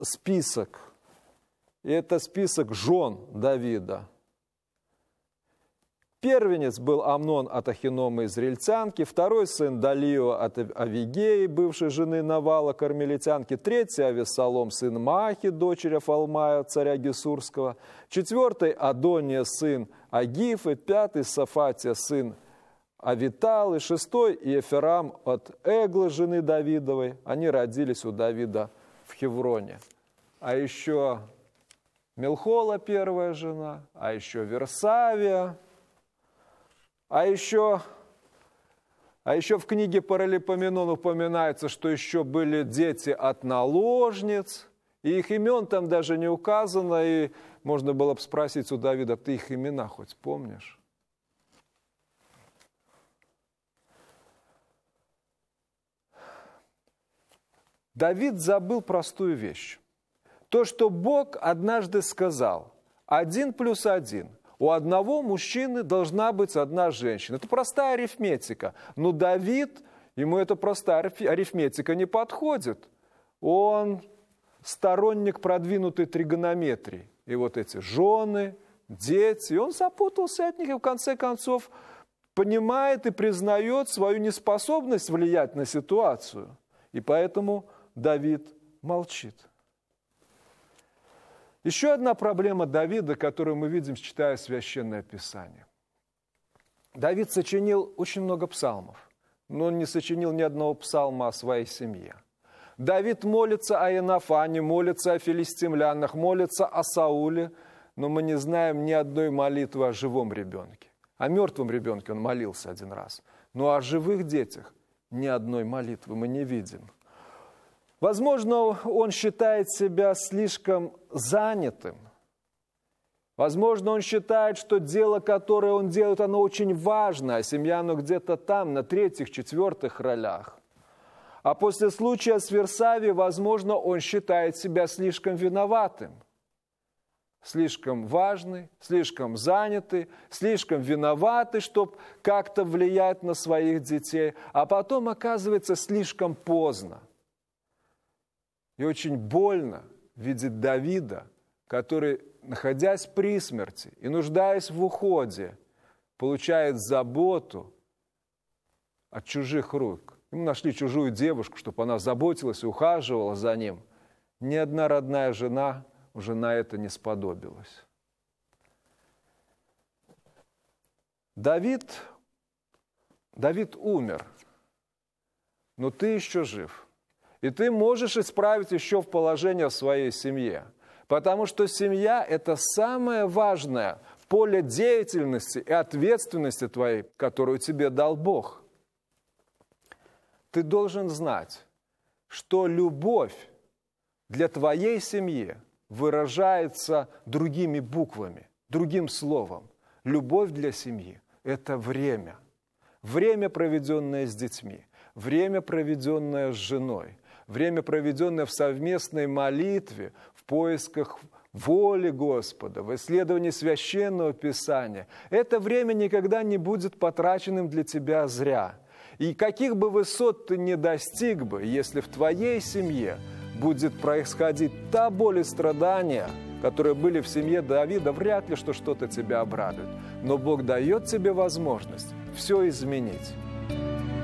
список. И это список жен Давида. Первенец был Амнон от Ахиномы израильтянки, второй сын Далио от Авигеи, бывшей жены Навала, кармелитянки, третий Авессалом, сын Маахи, дочери Фалмая, царя Гесурского, четвертый Адония, сын Агифы, пятый Сафатия, сын Авиталы, шестой Иеферам от Эглы, жены Давидовой. Они родились у Давида в Хевроне. А еще Мелхола, первая жена, а еще Версавия, а еще в книге Паралипоменон упоминается, что еще были дети от наложниц, и их имен там даже не указано, и можно было бы спросить у Давида: ты их имена хоть помнишь? Давид забыл простую вещь. То, что Бог однажды сказал: 1 + 1. У одного мужчины должна быть одна женщина. Это простая арифметика. Но Давид, ему эта простая арифметика не подходит. Он сторонник продвинутой тригонометрии. И вот эти жены, дети, он запутался от них и в конце концов понимает и признает свою неспособность влиять на ситуацию. И поэтому Давид молчит. Еще одна проблема Давида, которую мы видим, читая Священное Писание. Давид сочинил очень много псалмов, но он не сочинил ни одного псалма о своей семье. Давид молится о Ионафане, молится о филистимлянах, молится о Сауле, но мы не знаем ни одной молитвы о живом ребенке. О мертвом ребенке он молился один раз, но о живых детях ни одной молитвы мы не видим. Возможно, он считает себя слишком занятым. Возможно, он считает, что дело, которое он делает, оно очень важно, а семья, оно где-то там, на 3-х, 4-х ролях. А после случая с Версавией, возможно, он считает себя слишком виноватым. Слишком важный, слишком занятый, слишком виноватый, чтобы как-то влиять на своих детей. А потом оказывается слишком поздно. И очень больно видеть Давида, который, находясь при смерти и нуждаясь в уходе, получает заботу от чужих рук. Ему нашли чужую девушку, чтобы она заботилась и ухаживала за ним. Ни одна родная жена уже на это не сподобилась. Давид умер, но ты еще жив. И ты можешь исправить еще в положение в своей семье. Потому что семья – это самое важное поле деятельности и ответственности твоей, которую тебе дал Бог. Ты должен знать, что любовь для твоей семьи выражается другими буквами, другим словом. Любовь для семьи – это время. Время, проведенное с детьми, время, проведенное с женой, время, проведенное в совместной молитве, в поисках воли Господа, в исследовании Священного Писания. Это время никогда не будет потраченным для тебя зря. И каких бы высот ты ни достиг бы, если в твоей семье будет происходить та боль и страдания, которые были в семье Давида, вряд ли что-то тебя обрадует. Но Бог дает тебе возможность все изменить.